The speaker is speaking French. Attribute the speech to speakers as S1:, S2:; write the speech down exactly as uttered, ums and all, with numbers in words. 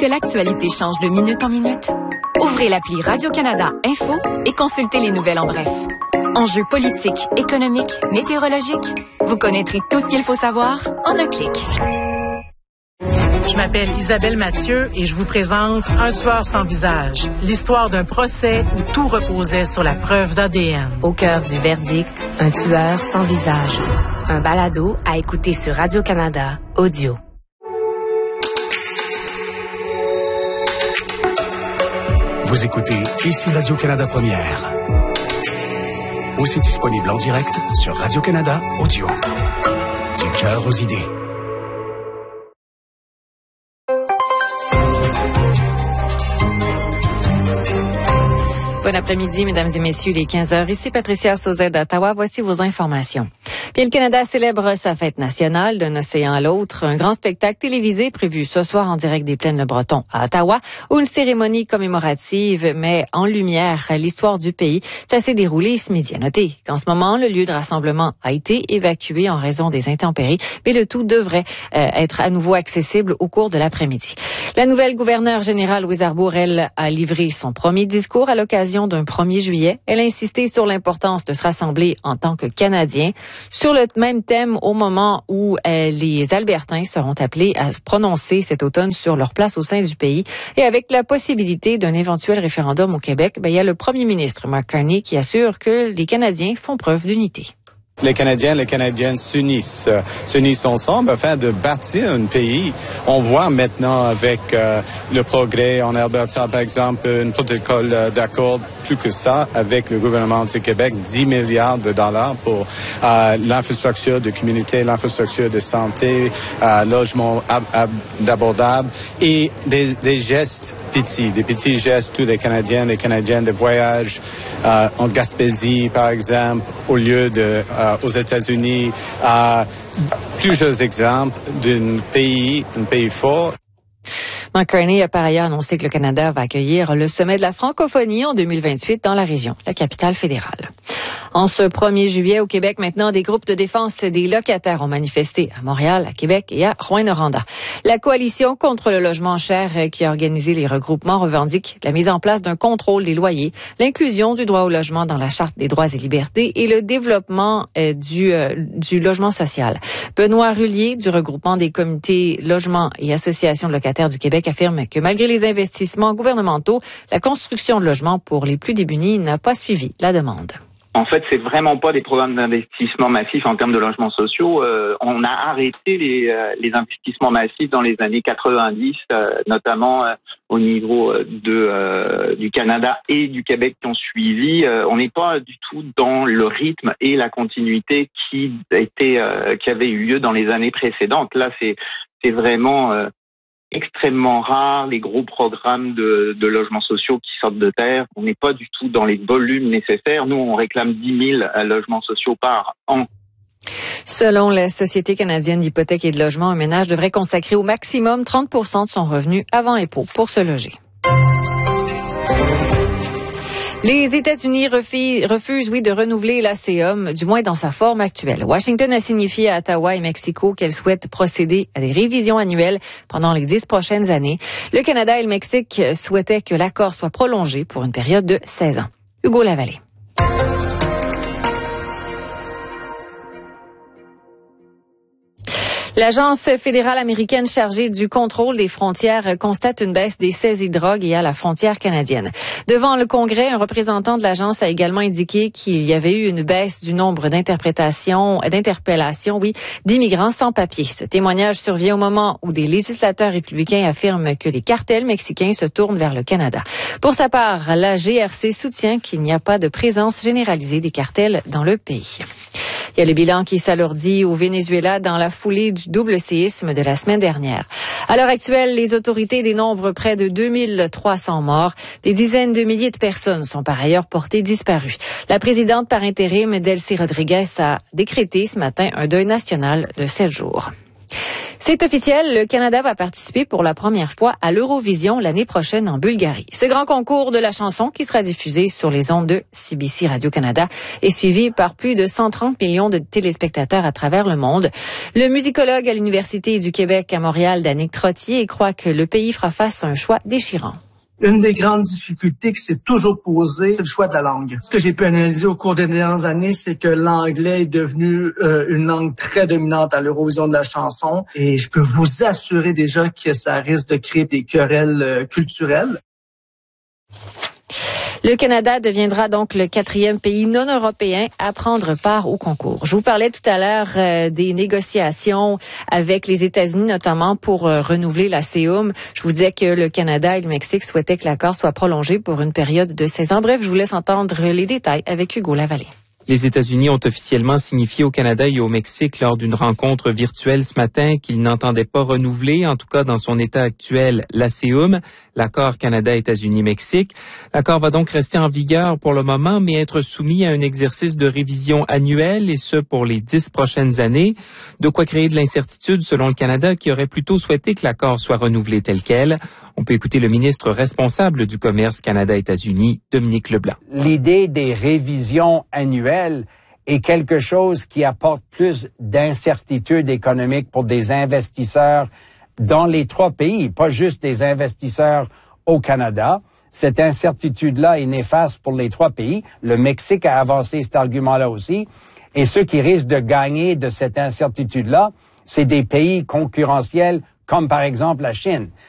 S1: que l'actualité change de minute en minute? Ouvrez l'appli Radio-Canada Info et consultez les nouvelles en bref. Enjeux politiques, économiques, météorologiques. Vous connaîtrez tout ce qu'il faut savoir en un clic.
S2: Je m'appelle Isabelle Mathieu et je vous présente Un tueur sans visage, l'histoire d'un procès où tout reposait sur la preuve d'A D N.
S3: Au cœur du verdict, Un tueur sans visage. Un balado à écouter sur Radio-Canada Audio.
S4: Vous écoutez ici Radio-Canada Première. Aussi disponible en direct sur Radio-Canada Audio. Du cœur aux idées.
S5: Bon après-midi, mesdames et messieurs, il est quinze heures. Ici Patricia Sauzet d'Ottawa. Voici vos informations. Puis le Canada célèbre sa fête nationale d'un océan à l'autre. Un grand spectacle télévisé prévu ce soir en direct des Plaines-le-Breton à Ottawa, où une cérémonie commémorative met en lumière l'histoire du pays. Ça s'est déroulé ce midi. À noter qu'en ce moment, le lieu de rassemblement a été évacué en raison des intempéries, mais le tout devrait euh, être à nouveau accessible au cours de l'après-midi. La nouvelle gouverneure générale Louise Arbour, elle, a livré son premier discours à l'occasion d'un premier juillet. Elle a insisté sur l'importance de se rassembler en tant que Canadiens. Sur le même thème, au moment où euh, les Albertains seront appelés à se prononcer cet automne sur leur place au sein du pays, et avec la possibilité d'un éventuel référendum au Québec, ben, il y a le premier ministre Mark Carney qui assure que les Canadiens font preuve d'unité.
S6: Les Canadiens, les Canadiennes s'unissent, euh, s'unissent ensemble afin de bâtir un pays. On voit maintenant avec euh, le progrès en Alberta, par exemple, un protocole euh, d'accord plus que ça avec le gouvernement du Québec, dix milliards de dollars pour euh, l'infrastructure de communauté, l'infrastructure de santé, euh, logement ab- ab- abordable et des, des gestes petits, des petits gestes, tous les Canadiens, les Canadiennes, des voyages euh, en Gaspésie, par exemple, au lieu de euh, aux États-Unis, euh, plusieurs exemples d'un pays, un pays fort.
S5: Mark Carney a par ailleurs annoncé que le Canada va accueillir le sommet de la francophonie en deux mille vingt-huit dans la région, la capitale fédérale. En ce premier juillet, au Québec, maintenant, des groupes de défense des locataires ont manifesté à Montréal, à Québec et à Rouyn-Noranda. La coalition contre le logement cher qui a organisé les regroupements revendique la mise en place d'un contrôle des loyers, l'inclusion du droit au logement dans la Charte des droits et libertés et le développement euh, du, euh, du logement social. Benoît Rullier, du regroupement des comités logements et associations de locataires du Québec, affirme que malgré les investissements gouvernementaux, la construction de logements pour les plus démunis n'a pas suivi la demande.
S7: En fait, c'est vraiment pas des programmes d'investissement massifs en termes de logements sociaux. Euh, on a arrêté les, euh, les investissements massifs dans les années quatre-vingt-dix, euh, notamment euh, au niveau de euh, du Canada et du Québec qui ont suivi. Euh, on n'est pas du tout dans le rythme et la continuité qui était euh, qui avait eu lieu dans les années précédentes. Là, c'est c'est vraiment euh, extrêmement rare, les gros programmes de, de logements sociaux qui sortent de terre. On n'est pas du tout dans les volumes nécessaires. Nous, on réclame dix mille logements sociaux par an.
S5: Selon la Société canadienne d'hypothèques et de logement, un ménage devrait consacrer au maximum trente pour cent de son revenu avant impôt pour se loger. Les États-Unis refusent, refusent, oui, de renouveler l'ASEOM, du moins dans sa forme actuelle. Washington a signifié à Ottawa et Mexico qu'elle souhaite procéder à des révisions annuelles pendant les dix prochaines années. Le Canada et le Mexique souhaitaient que l'accord soit prolongé pour une période de seize ans. Hugo Lavallée. L'Agence fédérale américaine chargée du contrôle des frontières constate une baisse des saisies de drogue et à la frontière canadienne. Devant le Congrès, un représentant de l'agence a également indiqué qu'il y avait eu une baisse du nombre d'interprétations, d'interpellations, oui, d'immigrants sans papier. Ce témoignage survient au moment où des législateurs républicains affirment que les cartels mexicains se tournent vers le Canada. Pour sa part, la G R C soutient qu'il n'y a pas de présence généralisée des cartels dans le pays. Il y a le bilan qui s'alourdit au Venezuela dans la foulée du double séisme de la semaine dernière. À l'heure actuelle, les autorités dénombrent près de deux mille trois cents morts. Des dizaines de milliers de personnes sont par ailleurs portées disparues. La présidente par intérim, Delcy Rodriguez, a décrété ce matin un deuil national de sept jours. C'est officiel, le Canada va participer pour la première fois à l'Eurovision l'année prochaine en Bulgarie. Ce grand concours de la chanson qui sera diffusé sur les ondes de C B C Radio-Canada est suivi par plus de cent trente millions de téléspectateurs à travers le monde. Le musicologue à l'Université du Québec à Montréal, Danick Trottier, croit que le pays fera face à un choix déchirant.
S8: Une des grandes difficultés qui s'est toujours posée, c'est le choix de la langue. Ce que j'ai pu analyser au cours des dernières années, c'est que l'anglais est devenu euh, une langue très dominante à l'Eurovision de la chanson. Et je peux vous assurer déjà que ça risque de créer des querelles euh, culturelles.
S5: Le Canada deviendra donc le quatrième pays non européen à prendre part au concours. Je vous parlais tout à l'heure euh, des négociations avec les États-Unis, notamment pour euh, renouveler la C E U M. Je vous disais que le Canada et le Mexique souhaitaient que l'accord soit prolongé pour une période de seize ans. Bref, je vous laisse entendre les détails avec Hugo Lavallée.
S9: Les États-Unis ont officiellement signifié au Canada et au Mexique lors d'une rencontre virtuelle ce matin qu'ils n'entendaient pas renouveler, en tout cas dans son état actuel, la C E U M, l'accord Canada-États-Unis-Mexique. L'accord va donc rester en vigueur pour le moment, mais être soumis à un exercice de révision annuel, et ce pour les dix prochaines années. De quoi créer de l'incertitude selon le Canada, qui aurait plutôt souhaité que l'accord soit renouvelé tel quel. On peut écouter le ministre responsable du commerce Canada-États-Unis, Dominique Leblanc.
S10: L'idée des révisions annuelles est quelque chose qui apporte plus d'incertitude économique pour des investisseurs dans les trois pays, pas juste des investisseurs au Canada. Cette incertitude-là est néfaste pour les trois pays. Le Mexique a avancé cet argument-là aussi. Et ceux qui risquent de gagner de cette incertitude-là, c'est des pays concurrentiels comme par exemple la Chine.